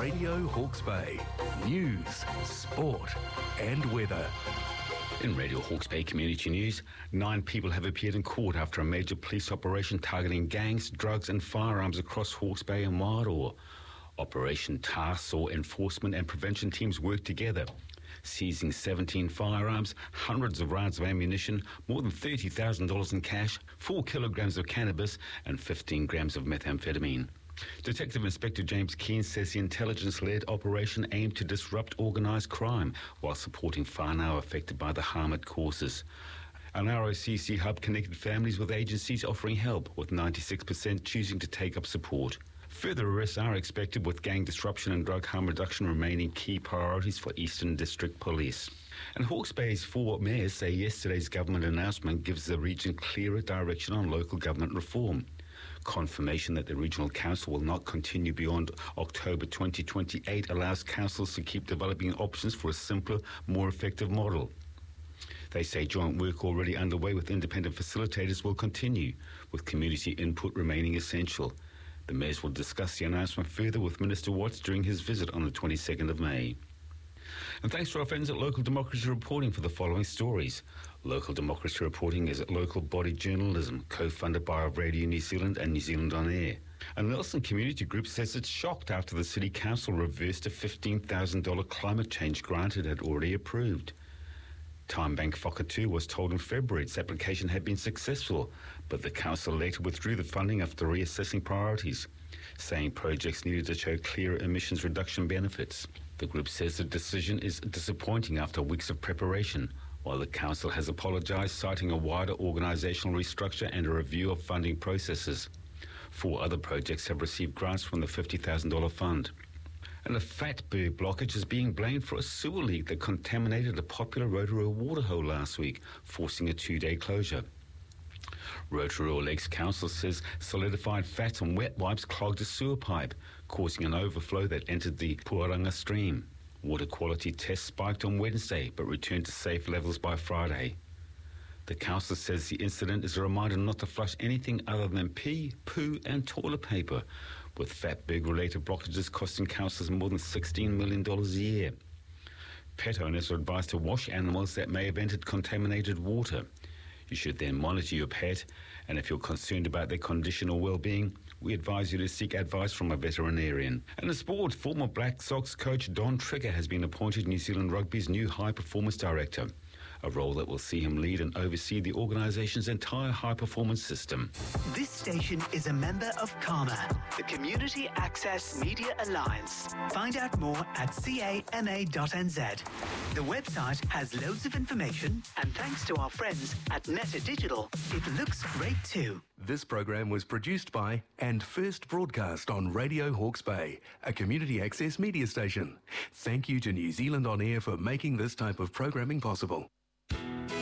Radio Hawke's Bay. News, sport and weather. In Radio Hawke's Bay Community News, 9 people have appeared in court after a major police operation targeting gangs, drugs and firearms across Hawke's Bay and Wairoa. Operation Task saw enforcement and prevention teams work together, seizing 17 firearms, hundreds of rounds of ammunition, more than $30,000 in cash, 4 kilograms of cannabis and 15 grams of methamphetamine. Detective Inspector James Keane says the intelligence-led operation aimed to disrupt organised crime while supporting whānau affected by the harm it causes. An ROCC hub connected families with agencies offering help, with 96% choosing to take up support. Further arrests are expected, with gang disruption and drug harm reduction remaining key priorities for Eastern District Police. And Hawke's Bay's 4 mayors say yesterday's government announcement gives the region clearer direction on local government reform. Confirmation that the regional council will not continue beyond October 2028 allows councils to keep developing options for a simpler, more effective model. They say joint work already underway with independent facilitators will continue, with community input remaining essential. The mayors will discuss the announcement further with Minister Watts during his visit on the 22nd of May. And thanks to our friends at Local Democracy Reporting for the following stories. Local Democracy Reporting is local body journalism, co-funded by Radio New Zealand and New Zealand On Air. And Nelson Community Group says it's shocked after the City Council reversed a $15,000 climate change grant it had already approved. Time Bank Whakatū was told in February its application had been successful, but the council later withdrew the funding after reassessing priorities, saying projects needed to show clear emissions reduction benefits. The group says the decision is disappointing after weeks of preparation, while the council has apologised, citing a wider organisational restructure and a review of funding processes. 4 other projects have received grants from the $50,000 fund. And a Fatberg blockage is being blamed for a sewer leak that contaminated a popular Rotorua waterhole last week, forcing a 2-day closure. Rotorua Lakes Council says solidified fat and wet wipes clogged a sewer pipe, causing an overflow that entered the Puaranga stream. Water quality tests spiked on Wednesday, but returned to safe levels by Friday. The council says the incident is a reminder not to flush anything other than pee, poo and toilet paper, with Fatberg-related blockages costing councils more than $16 million a year. Pet owners are advised to wash animals that may have entered contaminated water. You should then monitor your pet, and if you're concerned about their condition or well-being, we advise you to seek advice from a veterinarian. And in sport, former Black Sox coach Don Trigger has been appointed New Zealand Rugby's new high-performance director, a role that will see him lead and oversee the organisation's entire high-performance system. This station is a member of CAMA, the Community Access Media Alliance. Find out more at cama.nz. The website has loads of information, and thanks to our friends at Netta Digital, it looks great too. This program was produced by and first broadcast on Radio Hawke's Bay, a community access media station. Thank you to New Zealand On Air for making this type of programming possible.